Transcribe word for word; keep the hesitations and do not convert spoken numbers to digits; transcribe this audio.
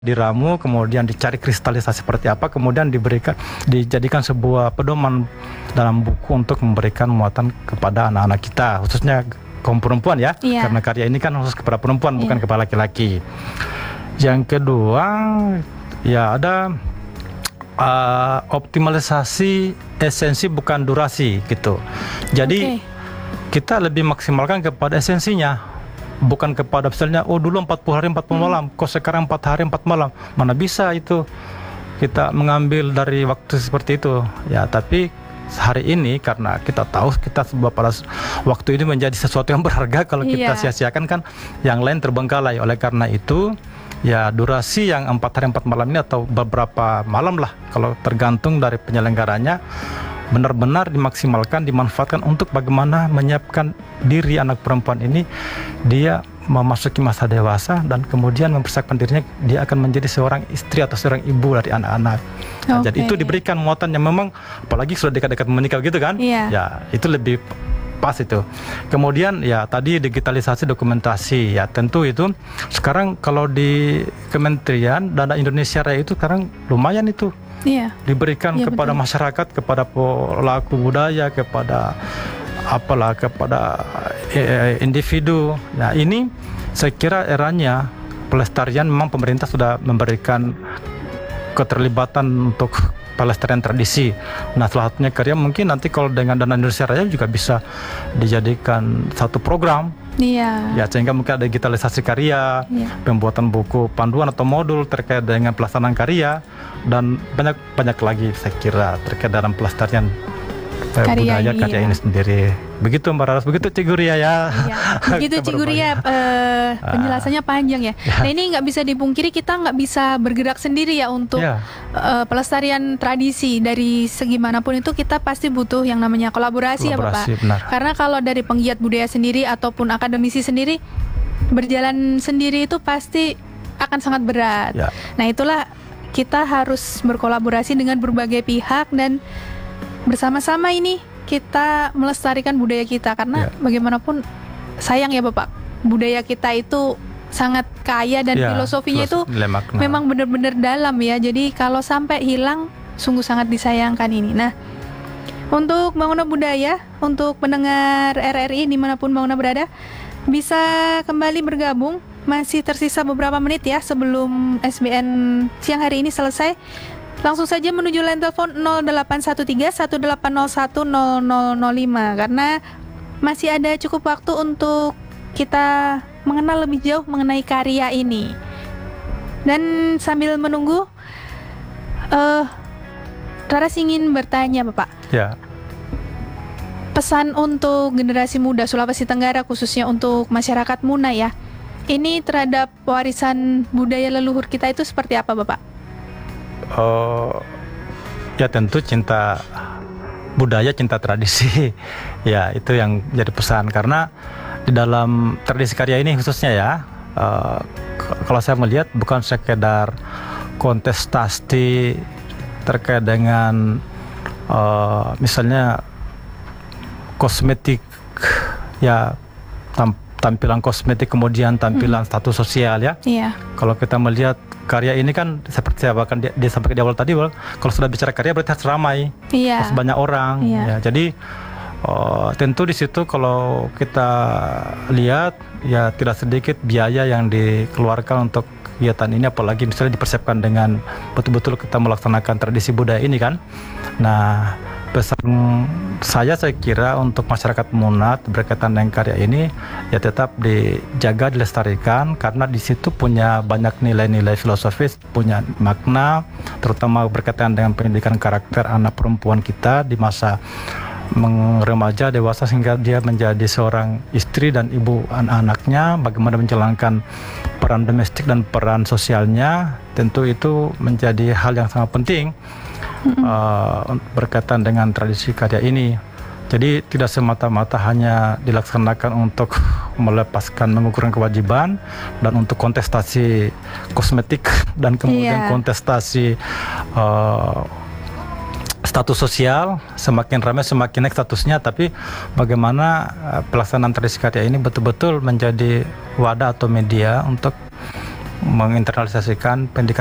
diramu, kemudian dicari kristalisasi seperti apa, kemudian diberikan, dijadikan sebuah pedoman dalam buku untuk memberikan muatan kepada anak-anak kita, khususnya kaum perempuan ya, Iya. karena karya ini kan khusus kepada perempuan, Iya. bukan kepada laki-laki. Yang kedua, ya ada uh, optimalisasi esensi bukan durasi gitu. Jadi Oke. kita lebih maksimalkan kepada esensinya, bukan kepada misalnya oh dulu empat puluh hari empat puluh malam, kok sekarang empat hari empat malam. Mana bisa itu kita mengambil dari waktu seperti itu. Ya, tapi hari ini karena kita tahu kita sebuah pada waktu ini menjadi sesuatu yang berharga, kalau kita Iya. sia-siakan kan yang lain terbengkalai. Oleh karena itu ya durasi yang empat hari empat malam ini atau beberapa malam lah, kalau tergantung dari penyelenggaranya, benar-benar dimaksimalkan, dimanfaatkan untuk bagaimana menyiapkan diri anak perempuan ini, dia memasuki masa dewasa dan kemudian mempersiapkan dirinya, dia akan menjadi seorang istri atau seorang ibu dari anak-anak. Nah, Oke. jadi itu diberikan muatan yang memang, apalagi sudah dekat-dekat menikah gitu kan, Iya. ya itu lebih pas itu. Kemudian ya tadi digitalisasi dokumentasi, ya tentu itu sekarang kalau di Kementerian Dana Indonesia Raya itu sekarang lumayan itu Iya. diberikan Iya, kepada betul. masyarakat, kepada pelaku budaya, kepada apalah, kepada eh, individu. Nah ini saya kira eranya pelestarian, memang pemerintah sudah memberikan keterlibatan untuk pelestarian tradisi. Nah salah satunya karya mungkin nanti kalau dengan Dana Indonesia Raya juga bisa dijadikan satu program. Iya. Ya, sehingga mungkin ada digitalisasi karya, Iya. pembuatan buku panduan atau modul terkait dengan pelaksanaan karya, dan banyak banyak lagi saya kira terkait dalam pelestarian eh, Karya budaya ini, karya ya. ini sendiri. Begitu Mbak Raras, begitu Cik Guria ya. Iya. Begitu Cik Guria, eh, penjelasannya panjang ya. Ya. Nah ini nggak bisa dipungkiri, kita nggak bisa bergerak sendiri ya untuk Ya. eh, pelestarian tradisi. Dari segi manapun itu kita pasti butuh yang namanya kolaborasi, ya Kolaborasi, Bapak. benar. Karena kalau dari penggiat budaya sendiri ataupun akademisi sendiri, berjalan sendiri itu pasti akan sangat berat. Ya. Nah itulah kita harus berkolaborasi dengan berbagai pihak dan bersama-sama ini kita melestarikan budaya kita, karena Ya. bagaimanapun sayang ya Bapak, budaya kita itu sangat kaya dan Ya, filosofinya itu filosofi, nilai makna. memang benar-benar dalam ya. Jadi kalau sampai hilang sungguh sangat disayangkan ini. Nah, untuk Bangunan Budaya, untuk pendengar R R I dimanapun Bangunan berada, bisa kembali bergabung. Masih tersisa beberapa menit ya sebelum S B N siang hari ini selesai. Langsung saja menuju line telepon nol delapan satu tiga satu delapan nol satu nol nol nol lima, karena masih ada cukup waktu untuk kita mengenal lebih jauh mengenai karya ini. Dan sambil menunggu, uh, Raras ingin bertanya Bapak, Ya. pesan untuk generasi muda Sulawesi Tenggara, khususnya untuk masyarakat Muna ya, ini terhadap warisan budaya leluhur kita itu seperti apa Bapak? Oh, ya tentu cinta budaya, cinta tradisi. Ya, itu yang jadi pesan, karena di dalam tradisi karya ini khususnya ya, eh, k- kalau saya melihat bukan sekedar kontestasi terkait dengan eh, misalnya kosmetik, ya tam- tampilan kosmetik, kemudian tampilan status sosial ya. Iya. Kalau kita melihat karya ini kan seperti saya bahkan dia, dia sampaikan di awal tadi, bahwa kalau sudah bicara karya berarti harus ramai, Iya. harus banyak orang. Iya. Ya, jadi oh, tentu di situ kalau kita lihat ya tidak sedikit biaya yang dikeluarkan untuk kegiatan ini, apalagi misalnya dipersiapkan dengan betul-betul kita melaksanakan tradisi budaya ini kan. Nah, pesan saya saya kira untuk masyarakat Munat berkaitan dengan karya ini ya tetap dijaga, dilestarikan, karena di situ punya banyak nilai-nilai filosofis, punya makna, terutama berkaitan dengan pendidikan karakter anak perempuan kita di masa remaja dewasa, sehingga dia menjadi seorang istri dan ibu anak-anaknya, bagaimana menjalankan peran domestik dan peran sosialnya. Tentu itu menjadi hal yang sangat penting uh, berkaitan dengan tradisi karya ini. Jadi tidak semata-mata hanya dilaksanakan untuk melepaskan, mengukurkan kewajiban, dan untuk kontestasi kosmetik dan kemudian Iya. kontestasi uh, status sosial, semakin ramai semakin naik statusnya, tapi bagaimana uh, pelaksanaan tradisi karya ini betul-betul menjadi wadah atau media untuk menginternalisasikan pendidikan